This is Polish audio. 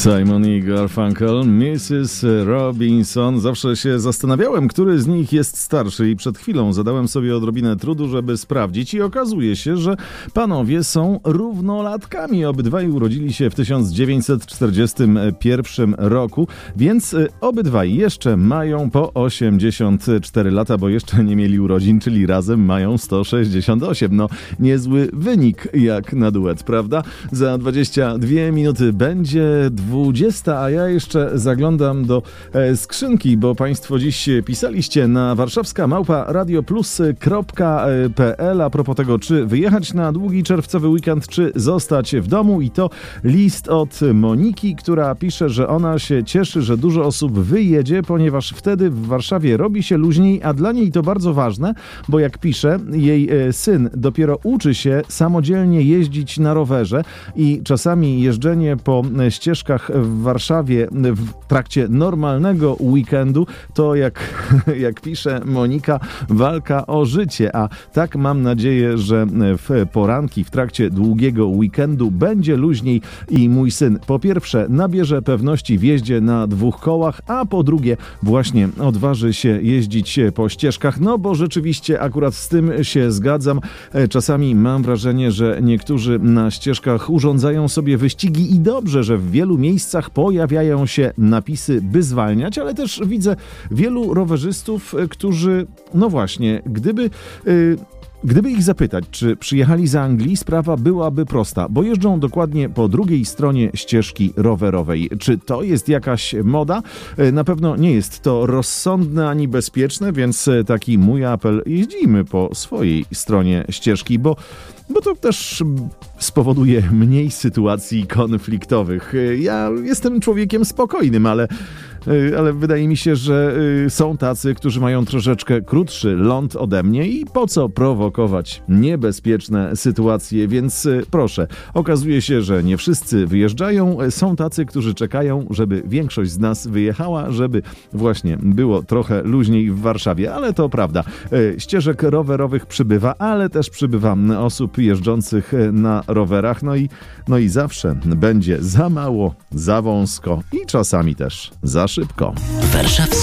Simon i Garfunkel, Mrs. Robinson. Zawsze się zastanawiałem, który z nich jest starszy i przed chwilą zadałem sobie odrobinę trudu, żeby sprawdzić i okazuje się, że panowie są równolatkami. Obydwaj urodzili się w 1941 roku, więc obydwaj jeszcze mają po 84 lata, bo jeszcze nie mieli urodzin, czyli razem mają 168. No, niezły wynik jak na duet, prawda? Za 22 minuty będzie 20, a ja jeszcze zaglądam do skrzynki, bo państwo dziś pisaliście na warszawska@radioplus.pl a propos tego, czy wyjechać na długi czerwcowy weekend, czy zostać w domu, i to list od Moniki, która pisze, że ona się cieszy, że dużo osób wyjedzie, ponieważ wtedy w Warszawie robi się luźniej, a dla niej to bardzo ważne, bo jak pisze, jej syn dopiero uczy się samodzielnie jeździć na rowerze i czasami jeżdżenie po ścieżkach w Warszawie w trakcie normalnego weekendu to jak pisze Monika, walka o życie, a tak mam nadzieję, że w poranki w trakcie długiego weekendu będzie luźniej i mój syn po pierwsze nabierze pewności w jeździe na dwóch kołach, a po drugie właśnie odważy się jeździć po ścieżkach, no bo rzeczywiście akurat z tym się zgadzam. Czasami mam wrażenie, że niektórzy na ścieżkach urządzają sobie wyścigi i dobrze, że w wielu miejscach pojawiają się napisy, by zwalniać, ale też widzę wielu rowerzystów, którzy, no właśnie, Gdyby ich zapytać, czy przyjechali z Anglii, sprawa byłaby prosta, bo jeżdżą dokładnie po drugiej stronie ścieżki rowerowej. Czy to jest jakaś moda? Na pewno nie jest to rozsądne ani bezpieczne, więc taki mój apel: jeździmy po swojej stronie ścieżki, bo to też spowoduje mniej sytuacji konfliktowych. Ja jestem człowiekiem spokojnym, ale wydaje mi się, że są tacy, którzy mają troszeczkę krótszy ląd ode mnie i po co prowokować niebezpieczne sytuacje, więc proszę, okazuje się, że nie wszyscy wyjeżdżają, są tacy, którzy czekają, żeby większość z nas wyjechała, żeby właśnie było trochę luźniej w Warszawie, ale to prawda, ścieżek rowerowych przybywa, ale też przybywa osób jeżdżących na rowerach, no i zawsze będzie za mało, za wąsko i czasami też za szybko. Warszawska